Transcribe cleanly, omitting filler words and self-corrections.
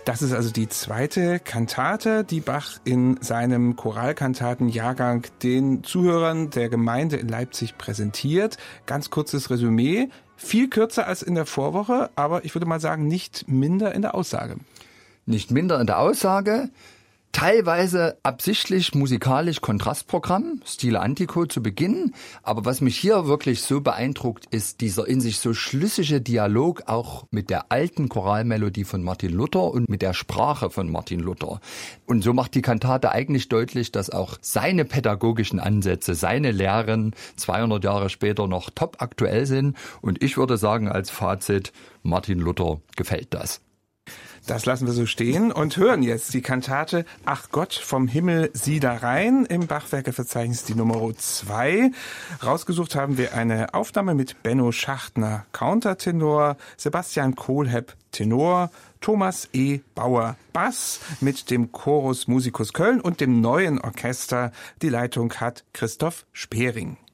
Das ist also die zweite Kantate, die Bach in seinem Choralkantatenjahrgang den Zuhörern der Gemeinde in Leipzig präsentiert. Ganz kurzes Resümee, viel kürzer als in der Vorwoche, aber ich würde mal sagen, nicht minder in der Aussage. Nicht minder in der Aussage, teilweise absichtlich musikalisch Kontrastprogramm, Stile Antico zu Beginn. Aber was mich hier wirklich so beeindruckt, ist dieser in sich so schlüssige Dialog auch mit der alten Choralmelodie von Martin Luther und mit der Sprache von Martin Luther. Und so macht die Kantate eigentlich deutlich, dass auch seine pädagogischen Ansätze, seine Lehren 200 Jahre später noch top aktuell sind. Und ich würde sagen als Fazit, Martin Luther gefällt das. Das lassen wir so stehen und hören jetzt die Kantate Ach Gott, vom Himmel sieh da rein im Bachwerkeverzeichnis die Nummer 2. Rausgesucht haben wir eine Aufnahme mit Benno Schachtner, Countertenor, Sebastian Kohlhepp, Tenor, Thomas E. Bauer, Bass mit dem Chorus Musicus Köln und dem neuen Orchester. Die Leitung hat Christoph Spering.